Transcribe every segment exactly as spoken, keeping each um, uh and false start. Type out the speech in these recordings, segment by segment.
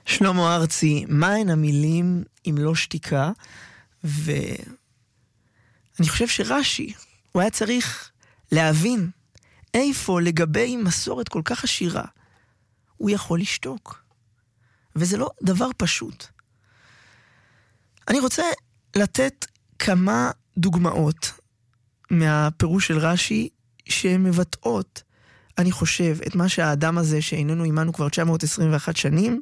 שלמה ארצי, מהן המילים אם לא שתיקה? ואני חושב שרש"י, הוא היה צריך להבין איפה לגבי מסורת כל כך עשירה הוא יכול לשתוק. וזה לא דבר פשוט. אני רוצה לתת כמה דוגמאות מהפירוש של רש"י שמבטאות, אני חושב, את מה שהאדם הזה שאיננו עימנו כבר תשע מאות עשרים ואחת שנים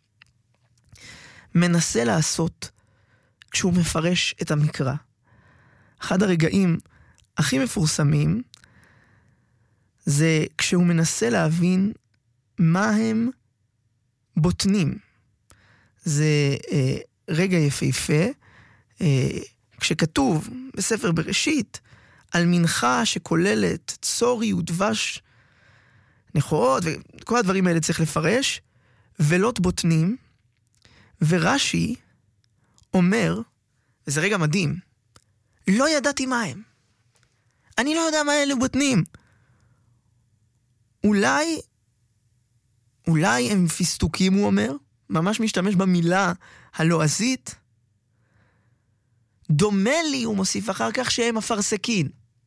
מנסה לעשות כשהוא מפרש את המקרא. אחד הרגעים הכי מפורסמים זה כשהוא מנסה להבין מה הם בוטנים. זה אה, רגע יפהפה, אה, כשכתוב בספר בראשית על מנחה שכוללת צורי ודבש נחורות, וכל הדברים האלה צריך לפרש, ולא בוטנים, ורש"י אומר, וזה רגע מדהים, לא ידעתי מה הם. אני לא יודע מה אלה בוטנים. אולי, אולי הם פיסטוקים, הוא אומר, ממש משתמש במילה הלועזית. דומה לי, הוא מוסיף אחר כך, שהם אפרסקין.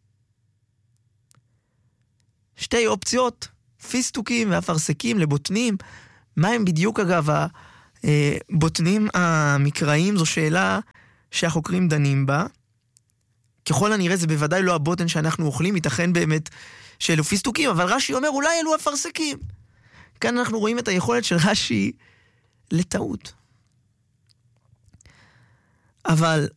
שתי אופציות, פיסטוקים ואפרסקים לבוטנים. מה הם בדיוק אגב הבוטנים המקראיים? זו שאלה שהחוקרים דנים בה. ככל הנראה זה בוודאי לא הבוטן שאנחנו אוכלים, ייתכן באמת שאלו פיסטוקים, אבל רש"י אומר אולי אלו אפרסקים. כאן אנחנו רואים את היכולת של רש"י לטעות. אבל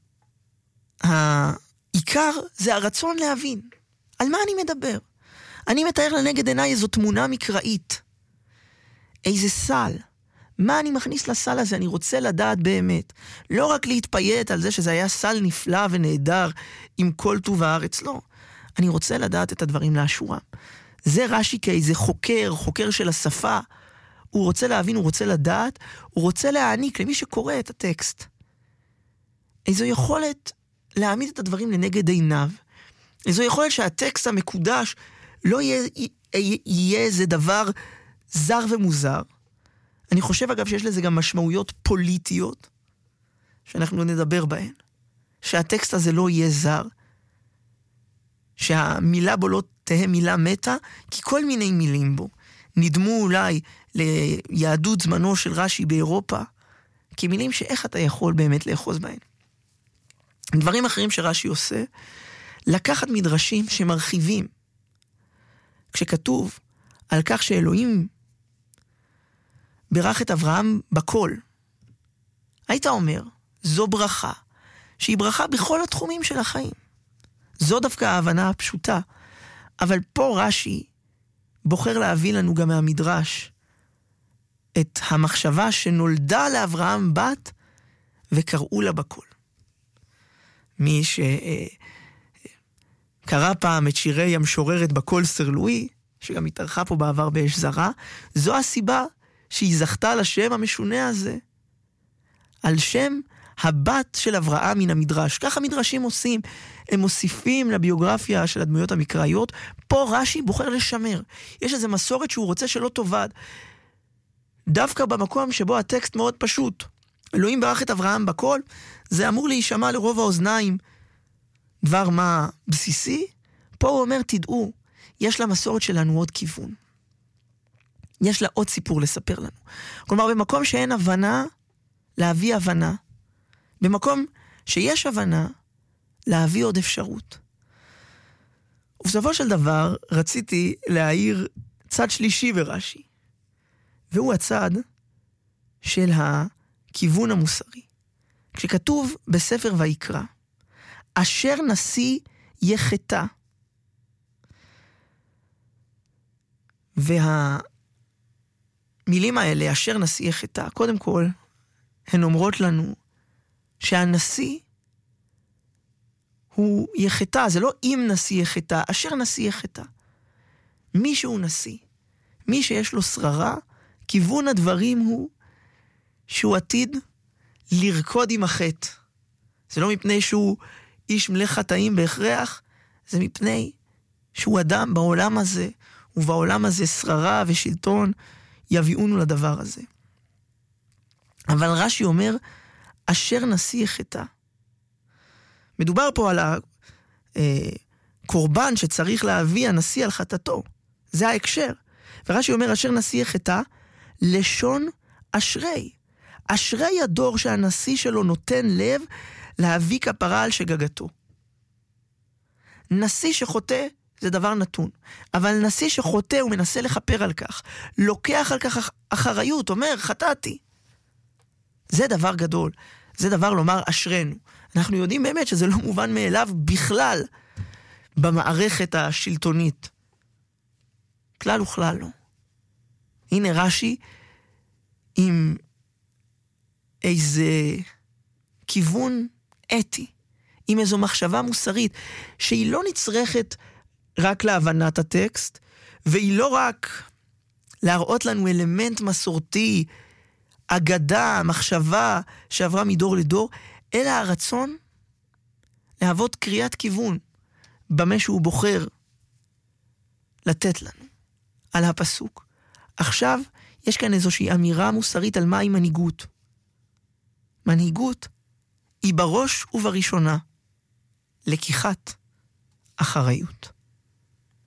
העיקר זה הרצון להבין על מה אני מדבר. אני מתאר לנגד עיניי איזו תמונה מקראית. איזה סל. מה אני מכניס לסל הזה? אני רוצה לדעת באמת. לא רק להתפייט על זה שזה היה סל נפלא ונהדר עם כל טוב הארץ, לא. אני רוצה לדעת את הדברים לאשורם. זה רש"י כאיזה חוקר, חוקר של השפה. הוא רוצה להבין, הוא רוצה לדעת, הוא רוצה להעניק למי שקורא את הטקסט. איזו יכולת להעמיד את הדברים לנגד עיניו. איזו יכולת שהטקסט המקודש לא יהיה, יהיה איזה דבר זר ומוזר. אני חושב אגב שיש לזה גם משמעויות פוליטיות, שאנחנו נדבר בהן. שהטקסט הזה לא יהיה זר. שהמילה בו לא תהיה מילה מתה, כי כל מיני מילים בו נדמו אולי ליהדות זמנו של רש"י באירופה, כמילים שאיך אתה יכול באמת לאחוז בהן. דברים אחרים שרש"י עושה, לקחת מדרשים שמרחיבים. כשכתוב על כך שאלוהים ברך את אברהם בכל, היית אומר, זו ברכה, שהיא ברכה בכל התחומים של החיים. זו דווקא ההבנה הפשוטה. אבל פה רש"י בוחר להביא לנו גם מהמדרש את המחשבה שנולדה לאברהם בת וקראו לה בכל. מי שקרא פעם את שירי המשוררת בכל סרלואי, שגם התארחה פה בעבר באש זרה, זו הסיבה שהיא זכתה לשם המשונה הזה, על שם הבת של אברהם מן המדרש. ככה מדרשים עושים, הם מוסיפים לביוגרפיה של הדמויות המקראיות. פה רש"י בוחר לשמר. יש איזו מסורת שהוא רוצה שלא תאבד. דווקא במקום שבו הטקסט מאוד פשוט. אלוהים ברך את אברהם בכל, זה אמור להישמע לרוב האוזניים דבר מה בסיסי. פה הוא אומר, תדעו, יש למסורת שלנו עוד כיוון. יש לה עוד סיפור לספר לנו. כלומר, במקום שאין הבנה, להביא הבנה. במקום שיש הבנה, להביא עוד אפשרות. ובסופו של דבר, רציתי להעיר צד שלישי ברש"י. והוא הצד של הכיוון המוסרי. כשכתוב בספר ויקרא, אשר נשיא יחטא. והמילים האלה, אשר נשיא יחטא, קודם כל, הן אומרות לנו שהנשיא הוא יחטא, זה לא אם נשיא יחטא, אשר נשיא יחטא. מי שהוא נשיא, מי שיש לו שררה, כיוון הדברים הוא שהוא עתיד לרקוד עם החטא. זה לא מפני שהוא איש מלא חטאים בהכרח, זה מפני שהוא אדם בעולם הזה, ובעולם הזה שררה ושלטון יביאונו לדבר הזה. אבל רש"י אומר, אשר נשיא חטא. מדובר פה על הקורבן שצריך להביא הנשיא על חטאתו. זה ההקשר. ורש"י אומר, אשר נשיא חטא, לשון אשרי. אשרי הדור שהנשיא שלו נותן לב להביא כפרה על שגגתו. נשיא שחוטא זה דבר נתון. אבל נשיא שחוטא הוא מנסה לחפר על כך. לוקח על כך אחריות, אומר, חטאתי. זה דבר גדול. זה דבר לומר אשרנו. אנחנו יודעים באמת שזה לא מובן מאליו בכלל במערכת השלטונית. כלל וכלל לא. הנה רש"י עם איזה כיוון אתי, עם איזו מחשבה מוסרית, שהיא לא נצרכת רק להבנת הטקסט, והיא לא רק להראות לנו אלמנט מסורתי, אגדה, מחשבה שעברה מדור לדור, אלא הרצון להוות קריאת כיוון במה שהוא בוחר לתת לנו על הפסוק. עכשיו יש כאן איזושהי אמירה מוסרית על מהי מנהיגות. מנהיגות היא בראש ובראשונה לקיחת אחריות.